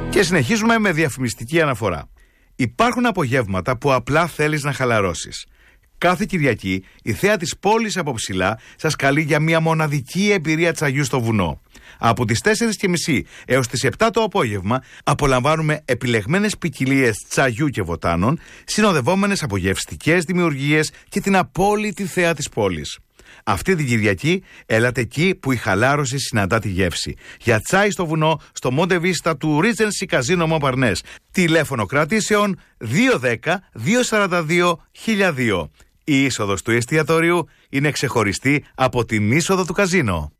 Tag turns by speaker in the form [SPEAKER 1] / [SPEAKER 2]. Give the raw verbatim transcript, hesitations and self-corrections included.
[SPEAKER 1] Και συνεχίζουμε με διαφημιστική αναφορά. Υπάρχουν απογεύματα που απλά θέλεις να χαλαρώσεις. Κάθε Κυριακή η θέα της πόλης από ψηλά σας καλεί για μια μοναδική εμπειρία τσαγιού στο βουνό. Από τις τέσσερις και μισή έως τις επτά το απόγευμα απολαμβάνουμε επιλεγμένες ποικιλίες τσαγιού και βοτάνων, συνοδευόμενες από γευστικές δημιουργίες και την απόλυτη θέα της πόλης. Αυτή την Κυριακή έλατε εκεί που η χαλάρωση συναντά τη γεύση. Για τσάι στο βουνό, στο Monte Vista του Regency Casino Montparnasse. Τηλέφωνο κρατήσεων δύο ένα μηδέν δύο τέσσερα δύο χίλια δύο. Η είσοδος του εστιατορίου είναι ξεχωριστή από την είσοδο του καζίνο.